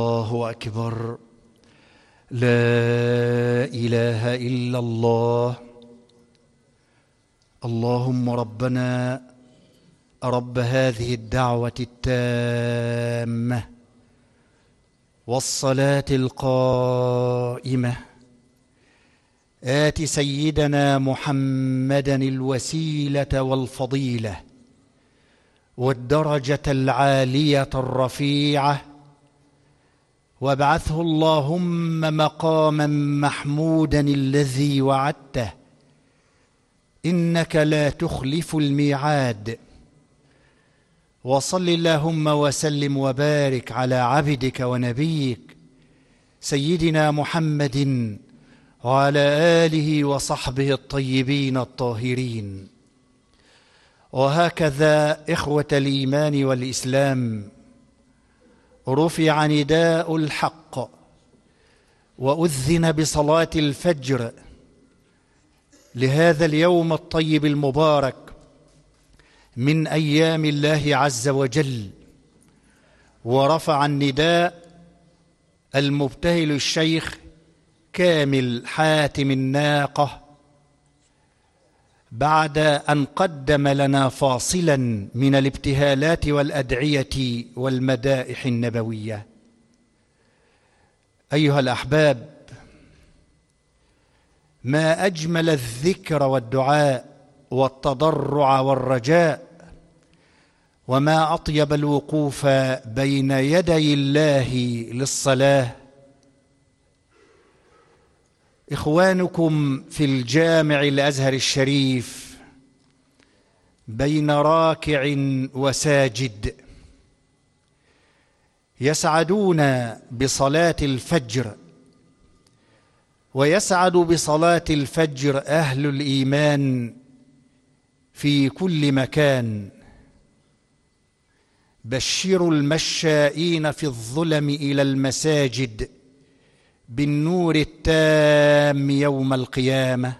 الله أكبر. لا إله إلا الله. اللهم ربنا رب هذه الدعوة التامة والصلاة القائمة آت سيدنا محمدا الوسيلة والفضيلة والدرجة العالية الرفيعة، وابعثه اللهم مقاما محمودا الذي وعدته، إنك لا تخلف الميعاد. وصل اللهم وسلم وبارك على عبدك ونبيك سيدنا محمد وعلى آله وصحبه الطيبين الطاهرين. وهكذا إخوة الإيمان والإسلام، رفع نداء الحق وأذن بصلاة الفجر لهذا اليوم الطيب المبارك من أيام الله عز وجل. ورفع النداء المبتهل الشيخ كامل حاتم الناقة بعد أن قدم لنا فاصلا من الابتهالات والأدعية والمدائح النبوية. أيها الأحباب، ما أجمل الذكر والدعاء والتضرع والرجاء، وما أطيب الوقوف بين يدي الله للصلاة. إخوانكم في الجامع الأزهر الشريف بين راكع وساجد يسعدون بصلاة الفجر، ويسعد بصلاة الفجر أهل الإيمان في كل مكان. بشروا المشائين في الظلم إلى المساجد بالنور التام يوم القيامة،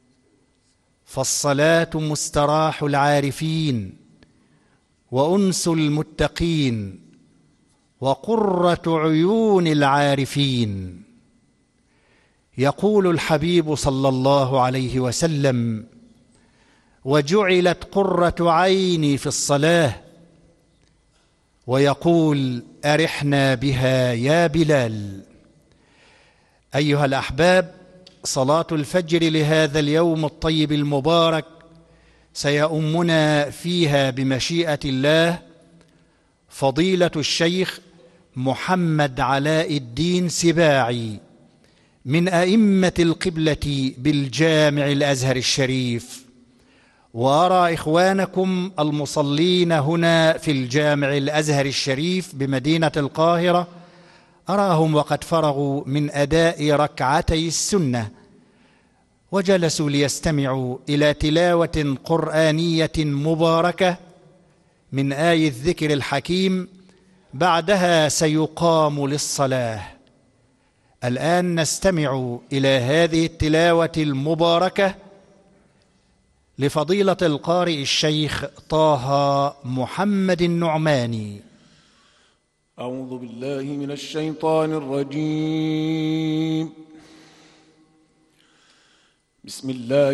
فالصلاة مستراح العارفين وأنس المتقين وقرة عيون العارفين. يقول الحبيب صلى الله عليه وسلم: وجعلت قرة عيني في الصلاة. ويقول: أرحنا بها يا بلال. أيها الأحباب، صلاة الفجر لهذا اليوم الطيب المبارك سيؤمنا فيها بمشيئة الله فضيلة الشيخ محمد علاء الدين سباعي من أئمة القبلة بالجامع الأزهر الشريف. وأرى إخوانكم المصلين هنا في الجامع الأزهر الشريف بمدينة القاهرة، أراهم وقد فرغوا من أداء ركعتي السنة وجلسوا ليستمعوا إلى تلاوة قرآنية مباركة من آي الذكر الحكيم، بعدها سيقام للصلاة. الآن نستمع إلى هذه التلاوة المباركة لفضيلة القارئ الشيخ طه محمد النعماني. أعوذ بالله من الشيطان الرجيم. بسم الله